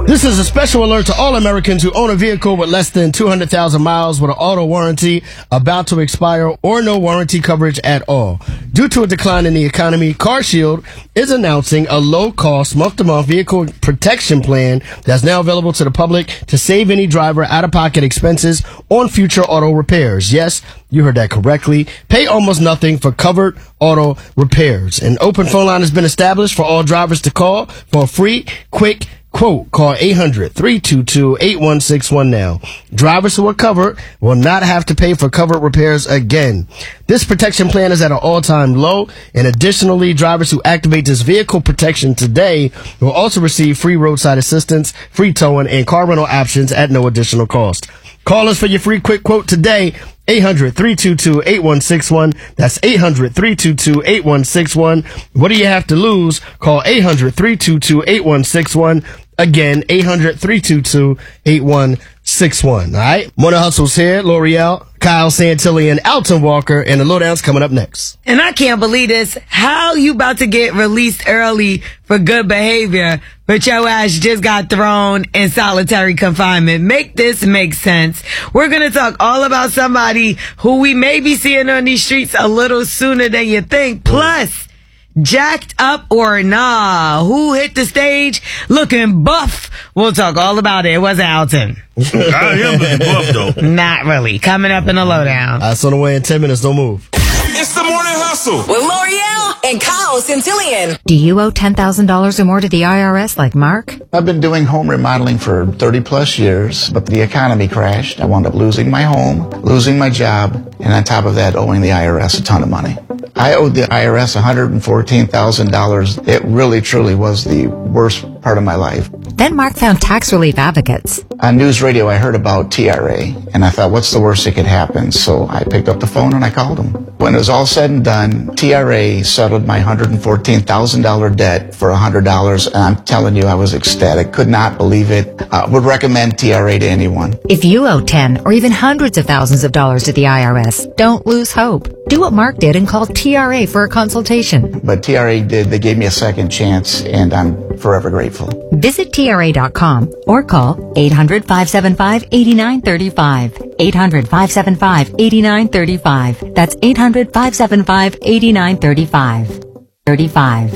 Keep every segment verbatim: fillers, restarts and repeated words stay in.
This is a special alert to all Americans who own a vehicle with less than two hundred thousand miles with an auto warranty about to expire or no warranty coverage at all. Due to a decline in the economy, CarShield is announcing a low-cost month-to-month vehicle protection plan that's now available to the public to save any driver out-of-pocket expenses on future auto repairs. Yes, you heard that correctly. Pay almost nothing for covered auto repairs. An open phone line has been established for all drivers to call for a free, quick quote. Call eight hundred, three two two, eight one six one now. Drivers who are covered will not have to pay for covered repairs again. This protection plan is at an all-time low, and additionally, drivers who activate this vehicle protection today will also receive free roadside assistance, free towing, and car rental options at no additional cost. Call us for your free quick quote today. eight hundred, three two two, eight one six one. That's eight hundred, three two two, eight one six one. What do you have to lose? Call eight hundred, three two two, eight one six one. Again, eight hundred, three two two, eight one six one. All right? Morning Hustle's here. L'Oreal, Kyle Santilli, and Alton Walker. And the lowdown's coming up next. And I can't believe this. How you about to get released early for good behavior, but your ass just got thrown in solitary confinement? Make this make sense. We're going to talk all about somebody who we may be seeing on these streets a little sooner than you think. Plus, jacked up or nah, who hit the stage looking buff? We'll talk all about it. It was Alton. I am looking buff, though. Not really. Coming up in the lowdown. That's on the way in ten minutes. Don't move. It's the Morning Hustle with L'Oreal and Kyle Santillian. Do you owe ten thousand dollars or more to the I R S like Mark? I've been doing home remodeling for thirty plus years, but the economy crashed. I wound up losing my home, losing my job, and on top of that, owing the I R S a ton of money. I owed the I R S one hundred fourteen thousand dollars. It really, truly was the worst part of my life. Then Mark found tax relief advocates. On news radio, I heard about T R A, and I thought, what's the worst that could happen? So I picked up the phone and I called them. When it was all said and done, T R A settled my one hundred fourteen thousand dollars debt for one hundred dollars, and I'm telling you, I was ecstatic. Could not believe it. Uh, would recommend T R A to anyone. If you owe ten or even hundreds of thousands of dollars to the I R S, don't lose hope. Do what Mark did and call T R A for a consultation. But T R A did. They gave me a second chance, and I'm forever grateful. Visit T R A dot com or call eight hundred, five seven five, eight nine three five. eight hundred, five seven five, eight nine three five. That's eight hundred, five seven five, eight nine three five. thirty-five.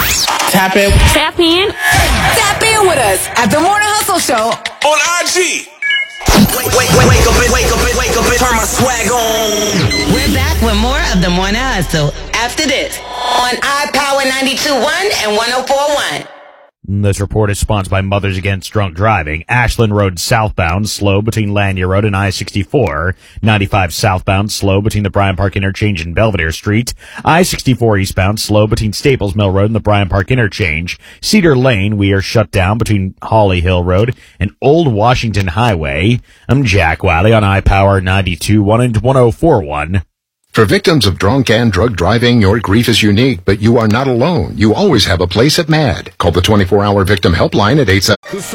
Tap in. Tap in. Tap in with us at the Morning Hustle Show on I G. Wake, wake, wake, wake up and wake up and wake up and turn my swag on. We're back with more of the Morning Hustle after this on iPower ninety-two point one and one oh four point one. This report is sponsored by Mothers Against Drunk Driving. Ashland Road southbound, slow between Lanier Road and I sixty-four. ninety-five southbound, slow between the Bryant Park Interchange and Belvedere Street. I sixty-four eastbound, slow between Staples Mill Road and the Bryant Park Interchange. Cedar Lane, we are shut down between Holly Hill Road and Old Washington Highway. I'm Jack Wiley on iPower ninety-two point one and one oh four point one. For victims of drunk and drug driving, your grief is unique, but you are not alone. You always have a place at M A D. Call the twenty-four hour victim helpline at eight seven